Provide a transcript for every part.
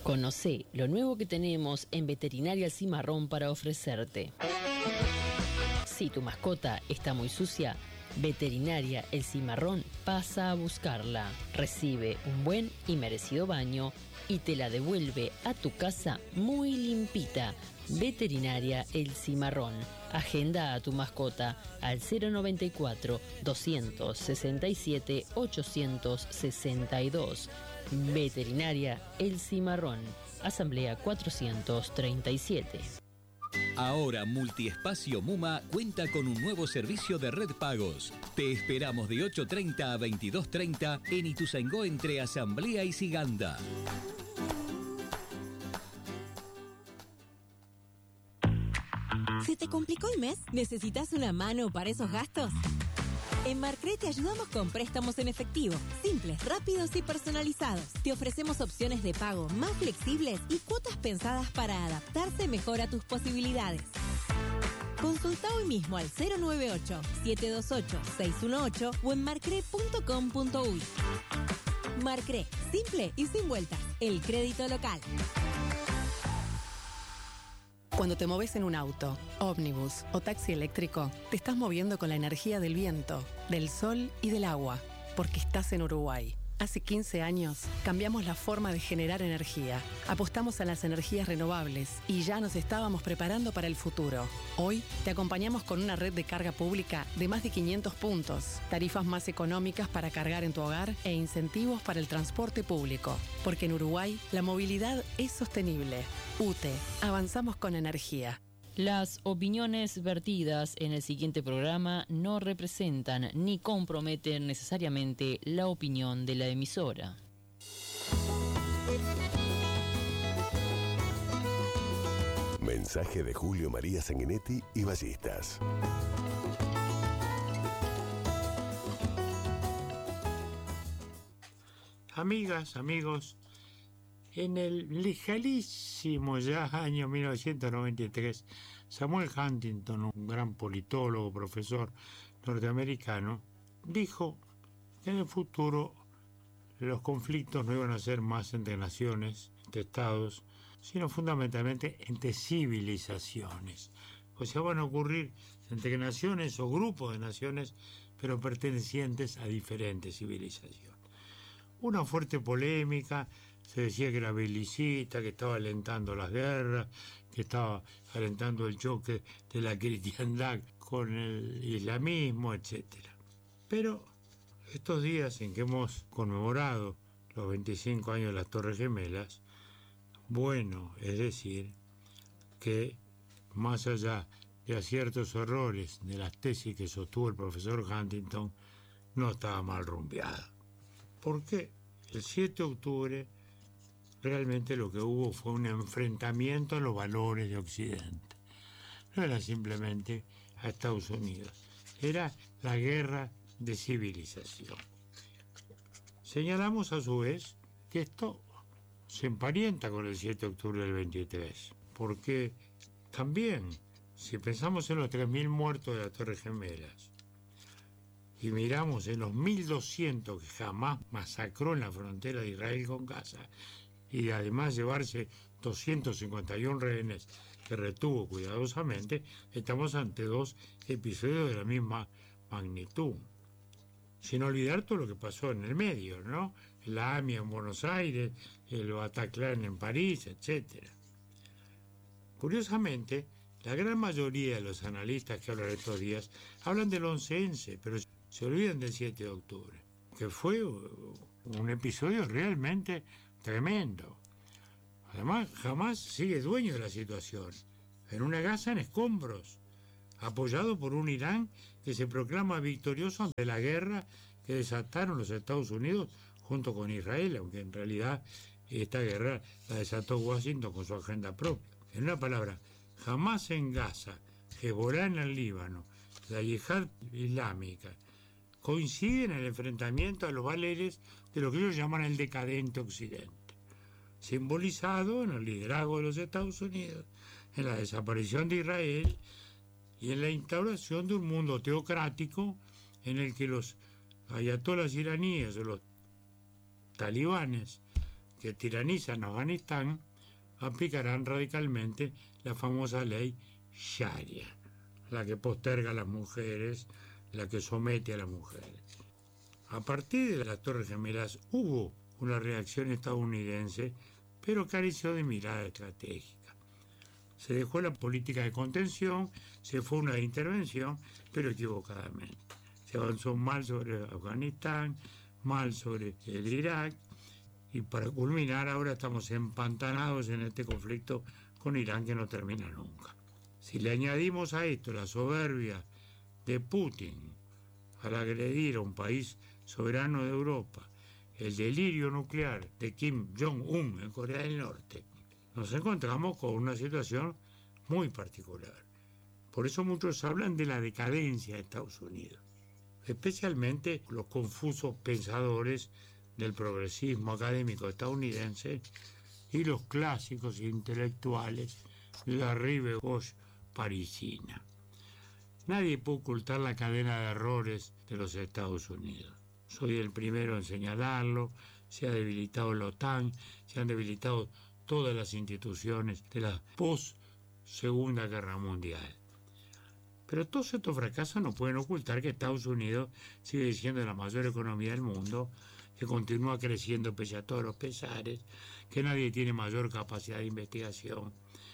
Conocé lo nuevo que tenemos en Veterinaria El Cimarrón para ofrecerte. Si tu mascota está muy sucia, Veterinaria El Cimarrón pasa a buscarla. Recibe un buen y merecido baño y te la devuelve a tu casa muy limpita. Veterinaria El Cimarrón. Agenda a tu mascota al 094-267-862. Veterinaria El Cimarrón. Asamblea 437. Ahora Multiespacio Muma cuenta con un nuevo servicio de red pagos. Te esperamos de 8:30 a 22:30 en Ituzaingó entre Asamblea y Siganda. ¿Se te complicó el mes? ¿Necesitas una mano para esos gastos? En Marcre te ayudamos con préstamos en efectivo, simples, rápidos y personalizados. Te ofrecemos opciones de pago más flexibles y cuotas pensadas para adaptarse mejor a tus posibilidades. Consulta hoy mismo al 098-728-618 o en marcre.com.uy. Marcre, simple y sin vueltas. El crédito local. Cuando te moves en un auto, ómnibus o taxi eléctrico, te estás moviendo con la energía del viento, del sol y del agua, porque estás en Uruguay. Hace 15 años cambiamos la forma de generar energía, apostamos a las energías renovables y ya nos estábamos preparando para el futuro. Hoy te acompañamos con una red de carga pública de más de 500 puntos, tarifas más económicas para cargar en tu hogar e incentivos para el transporte público. Porque en Uruguay la movilidad es sostenible. UTE, avanzamos con energía. Las opiniones vertidas en el siguiente programa no representan ni comprometen necesariamente la opinión de la emisora. Mensaje de Julio María Sanguinetti y Ballistas. Amigas, amigos, en el lejalísimo ya año 1993, Samuel Huntington, un gran politólogo, profesor norteamericano, dijo que en el futuro los conflictos no iban a ser más entre naciones, entre estados, sino fundamentalmente entre civilizaciones. O sea, van a ocurrir entre naciones o grupos de naciones, pero pertenecientes a diferentes civilizaciones. Una fuerte polémica. Se decía que era belicista, que estaba alentando las guerras, que estaba alentando el choque de la cristiandad con el islamismo, etc. Pero estos días en que hemos conmemorado los 25 años de las Torres Gemelas, bueno, es decir, que más allá de ciertos errores de las tesis que sostuvo el profesor Huntington, no estaba mal rumbeada. Porque el 7 de octubre realmente lo que hubo fue un enfrentamiento a los valores de Occidente. No era simplemente a Estados Unidos, era la guerra de civilización. Señalamos a su vez que esto se emparenta con el 7 de octubre del 23, porque también, si pensamos en los 3.000 muertos de las Torres Gemelas, y miramos en los 1.200 que Hamás masacró en la frontera de Israel con Gaza, y además llevarse 251 rehenes que retuvo cuidadosamente, estamos ante dos episodios de la misma magnitud. Sin olvidar todo lo que pasó en el medio, ¿no? La AMIA en Buenos Aires, el Bataclan en París, etc. Curiosamente, la gran mayoría de los analistas que hablan estos días hablan del 11-11, pero se olvidan del 7 de octubre, que fue un episodio realmente tremendo. Además, Hamás sigue dueño de la situación, en una Gaza en escombros, apoyado por un Irán que se proclama victorioso ante la guerra que desataron los Estados Unidos junto con Israel, aunque en realidad esta guerra la desató Washington con su agenda propia. En una palabra, Hamás en Gaza, Hezbolá en el Líbano, la Yihad Islámica, coinciden en el enfrentamiento a los valores de lo que ellos llaman el decadente Occidente, simbolizado en el liderazgo de los Estados Unidos, en la desaparición de Israel y en la instauración de un mundo teocrático en el que los ayatolás iraníes o los talibanes que tiranizan Afganistán aplicarán radicalmente la famosa ley Sharia, la que posterga a las mujeres, la que somete a las mujeres. A partir de las Torres Gemelas hubo una reacción estadounidense, pero careció de mirada estratégica. Se dejó la política de contención, se fue una intervención, pero equivocadamente. Se avanzó mal sobre Afganistán, mal sobre el Irak, y para culminar ahora estamos empantanados en este conflicto con Irán que no termina nunca. Si le añadimos a esto la soberbia de Putin al agredir a un país soberano de Europa, el delirio nuclear de Kim Jong-un en Corea del Norte, nos encontramos con una situación muy particular. Por eso muchos hablan de la decadencia de Estados Unidos, especialmente los confusos pensadores del progresismo académico estadounidense y los clásicos intelectuales de la rive gauche parisina. Nadie puede ocultar la cadena de errores de los Estados Unidos. Soy el primero en señalarlo. Se ha debilitado la OTAN, se han debilitado todas las instituciones de la post-Segunda Guerra Mundial. Pero todos estos fracasos no pueden ocultar que Estados Unidos sigue siendo la mayor economía del mundo, que continúa creciendo pese a todos los pesares, que nadie tiene mayor capacidad de investigación,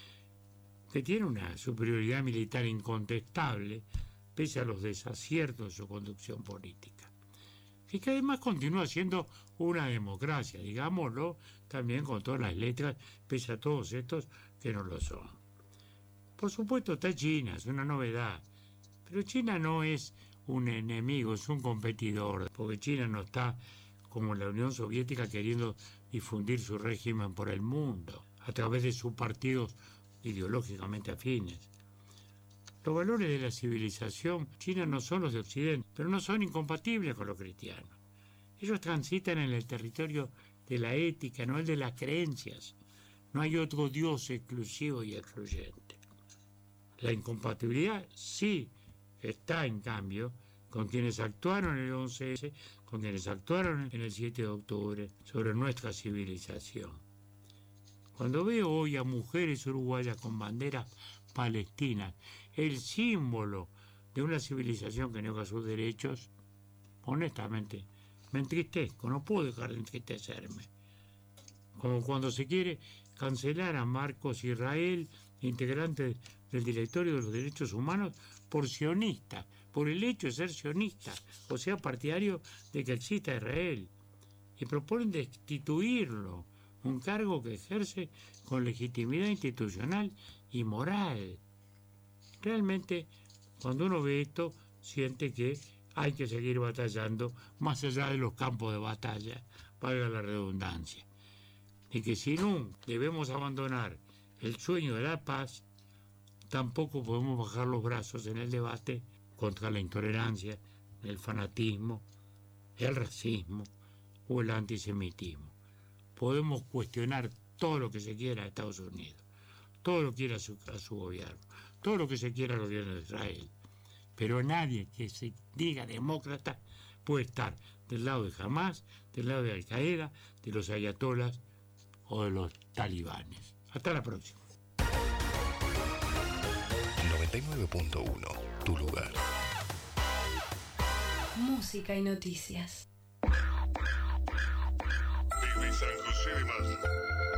que tiene una superioridad militar incontestable pese a los desaciertos de su conducción política, y que además continúa siendo una democracia, digámoslo también con todas las letras, pese a todos estos que no lo son. Por supuesto está China, es una novedad, pero China no es un enemigo, es un competidor, porque China no está como la Unión Soviética queriendo difundir su régimen por el mundo, a través de sus partidos ideológicamente afines. Los valores de la civilización china no son los de Occidente, pero no son incompatibles con los cristianos. Ellos transitan en el territorio de la ética, no el de las creencias. No hay otro Dios exclusivo y excluyente. La incompatibilidad sí está, en cambio, con quienes actuaron en el 11S, con quienes actuaron en el 7 de octubre sobre nuestra civilización. Cuando veo hoy a mujeres uruguayas con banderas palestinas, el símbolo de una civilización que niega sus derechos, honestamente me entristezco, no puedo dejar de entristecerme. Como cuando se quiere cancelar a Marcos Israel, integrante del Directorio de los Derechos Humanos, por sionista, por el hecho de ser sionista, o sea, partidario de que exista Israel, y proponen destituirlo, un cargo que ejerce con legitimidad institucional y moral. Realmente, cuando uno ve esto, siente que hay que seguir batallando más allá de los campos de batalla, valga la redundancia, y que si no debemos abandonar el sueño de la paz, tampoco podemos bajar los brazos en el debate contra la intolerancia, el fanatismo, el racismo o el antisemitismo. Podemos cuestionar todo lo que se quiera a Estados Unidos, todo lo que quiera a su gobierno, todo lo que se quiera al gobierno de Israel, pero nadie que se diga demócrata puede estar del lado de Hamás, del lado de Al-Qaeda, de los ayatolas o de los talibanes. Hasta la próxima. 99.1, tu lugar. Música y noticias. Desde San José de Mayo.